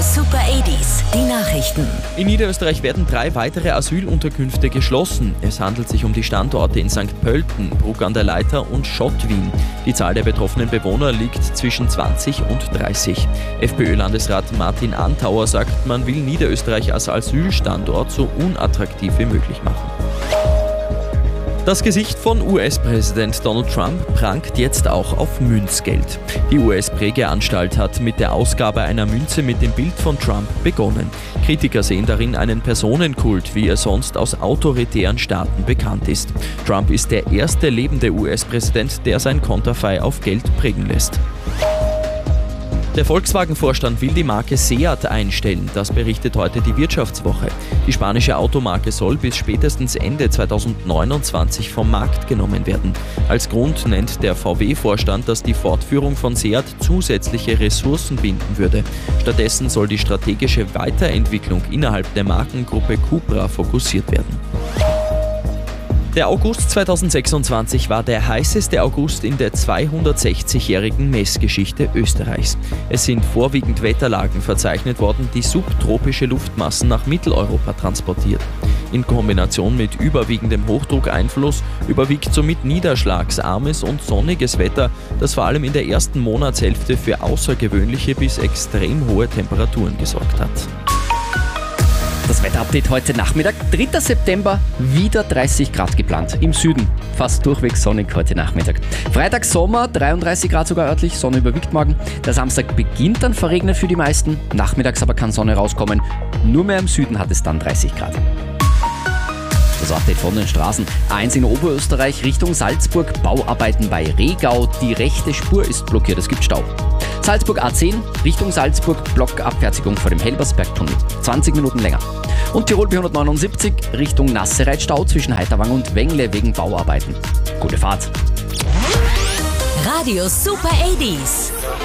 Super 80s, die Nachrichten. In Niederösterreich werden 3 weitere Asylunterkünfte geschlossen. Es handelt sich um die Standorte in St. Pölten, Bruck an der Leitha und Schottwien. Die Zahl der betroffenen Bewohner liegt zwischen 20 und 30. FPÖ-Landesrat Martin Antauer sagt, man will Niederösterreich als Asylstandort so unattraktiv wie möglich machen. Das Gesicht von US-Präsident Donald Trump prangt jetzt auch auf Münzgeld. Die US-Prägeanstalt hat mit der Ausgabe einer Münze mit dem Bild von Trump begonnen. Kritiker sehen darin einen Personenkult, wie er sonst aus autoritären Staaten bekannt ist. Trump ist der erste lebende US-Präsident, der sein Konterfei auf Geld prägen lässt. Der Volkswagen-Vorstand will die Marke Seat einstellen, das berichtet heute die Wirtschaftswoche. Die spanische Automarke soll bis spätestens Ende 2029 vom Markt genommen werden. Als Grund nennt der VW-Vorstand, dass die Fortführung von Seat zusätzliche Ressourcen binden würde. Stattdessen soll die strategische Weiterentwicklung innerhalb der Markengruppe Cupra fokussiert werden. Der August 2026 war der heißeste August in der 260-jährigen Messgeschichte Österreichs. Es sind vorwiegend Wetterlagen verzeichnet worden, die subtropische Luftmassen nach Mitteleuropa transportiert. In Kombination mit überwiegendem Hochdruckeinfluss überwiegt somit niederschlagsarmes und sonniges Wetter, das vor allem in der ersten Monatshälfte für außergewöhnliche bis extrem hohe Temperaturen gesorgt hat. Das Wetterupdate heute Nachmittag, 3. September, wieder 30 Grad geplant. Im Süden fast durchweg sonnig heute Nachmittag. Freitag Sommer, 33 Grad sogar örtlich, Sonne überwiegt morgen. Der Samstag beginnt dann verregnet für die meisten, nachmittags aber kann Sonne rauskommen. Nur mehr im Süden hat es dann 30 Grad. Das Update von den Straßen. A1 in Oberösterreich Richtung Salzburg, Bauarbeiten bei Regau. Die rechte Spur ist blockiert, es gibt Stau. Salzburg A10 Richtung Salzburg, Blockabfertigung vor dem Helbersbergtunnel. 20 Minuten länger. Und Tirol B179 Richtung Nassereit-Stau zwischen Heiterwang und Wengle wegen Bauarbeiten. Gute Fahrt. Radio Super 80s.